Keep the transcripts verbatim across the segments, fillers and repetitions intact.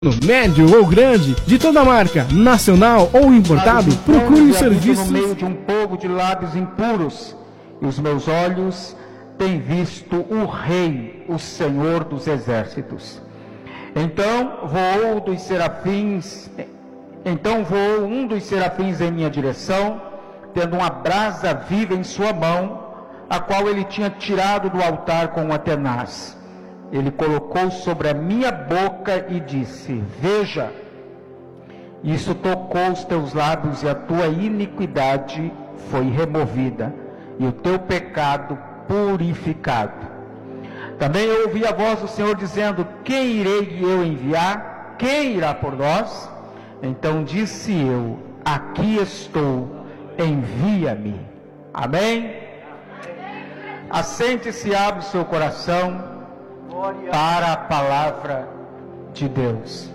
médio ou grande, de toda marca, nacional ou importado, procure os serviços. No meio de um povo de lábios impuros, e os meus olhos têm visto o Rei, o Senhor dos Exércitos. Então voou dos serafins, então voou um dos serafins em minha direção, tendo uma brasa viva em sua mão, a qual ele tinha tirado do altar com uma tenaz. Ele colocou sobre a minha boca e disse: veja, isso tocou os teus lábios e a tua iniquidade foi removida e o teu pecado purificado. Também eu ouvi a voz do Senhor dizendo: quem irei eu enviar? Quem irá por nós? Então disse eu: aqui estou, envia-me. Amém? Assente-se e abre o seu coração para a palavra de Deus.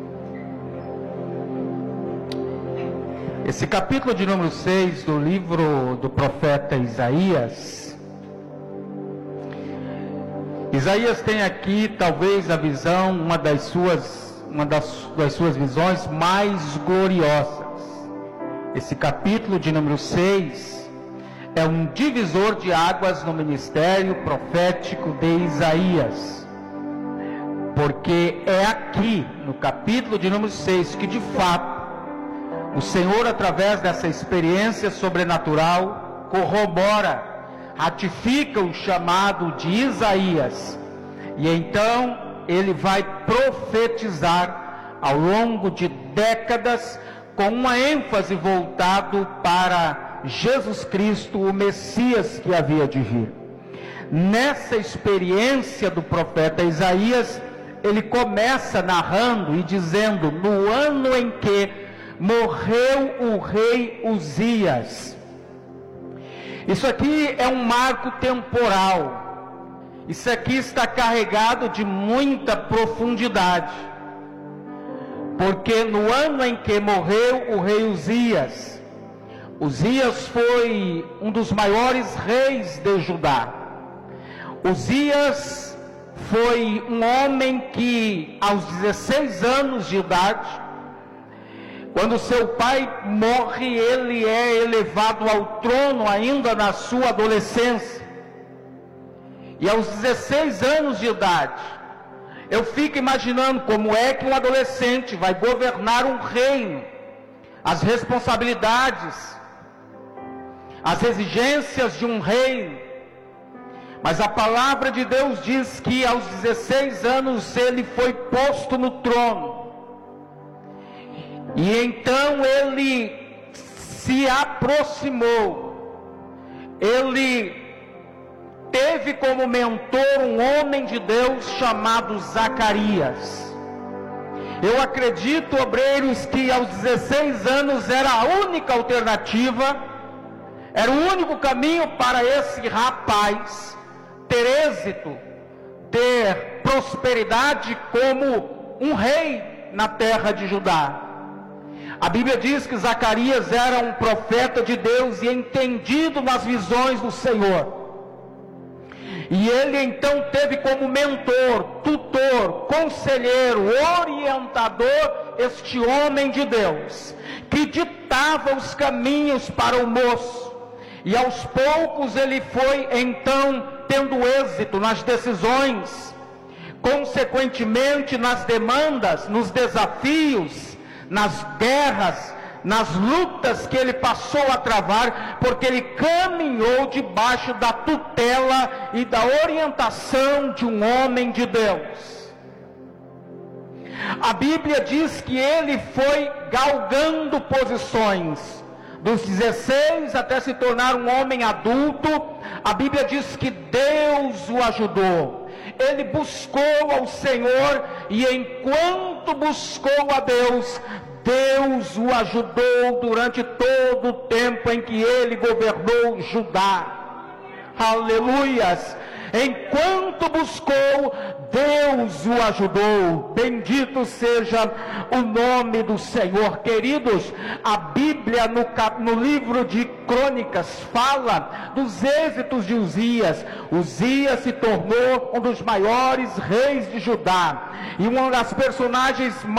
Esse capítulo de número seis do livro do profeta Isaías, Isaías tem aqui talvez a visão, uma das suas, uma das, das suas visões mais gloriosas. Esse capítulo de número seis é um divisor de águas no ministério profético de Isaías, porque é aqui, no capítulo de número seis, que de fato, o Senhor, através dessa experiência sobrenatural, corrobora, ratifica o chamado de Isaías, e então ele vai profetizar ao longo de décadas, com uma ênfase voltado para Jesus Cristo, o Messias que havia de vir. Nessa experiência do profeta Isaías, ele começa narrando e dizendo: no ano em que morreu o rei Uzias. Isso aqui é um marco temporal. Isso aqui está carregado de muita profundidade. Porque no ano em que morreu o rei Uzias, Uzias foi um dos maiores reis de Judá. Uzias foi um homem que, aos dezesseis anos de idade, quando seu pai morre, ele é elevado ao trono ainda na sua adolescência. E aos dezesseis anos de idade, eu fico imaginando como é que um adolescente vai governar um reino, as responsabilidades, as exigências de um reino. Mas a palavra de Deus diz que aos dezesseis anos ele foi posto no trono, e então ele se aproximou, ele teve como mentor um homem de Deus chamado Zacarias. Eu acredito, obreiros, que aos dezesseis anos era a única alternativa, era o único caminho para esse rapaz ter êxito, ter prosperidade como um rei na terra de Judá. A Bíblia diz que Zacarias era um profeta de Deus e entendido nas visões do Senhor. E ele então teve como mentor, tutor, conselheiro, orientador, este homem de Deus, que ditava os caminhos para o moço. E aos poucos ele foi então tendo êxito nas decisões, consequentemente nas demandas, nos desafios, nas guerras, nas lutas que ele passou a travar, porque ele caminhou debaixo da tutela e da orientação de um homem de Deus. A Bíblia diz que ele foi galgando posições, dos dezesseis até se tornar um homem adulto. A Bíblia diz que Deus o ajudou. Ele buscou ao Senhor, e enquanto buscou a Deus, Deus o ajudou durante todo o tempo em que ele governou Judá. Aleluias! Enquanto buscou, Deus o ajudou. Bendito seja o nome do Senhor. Queridos, a Bíblia no, cap... no livro de Crônicas fala dos êxitos de Uzias. Uzias se tornou um dos maiores reis de Judá e uma das personagens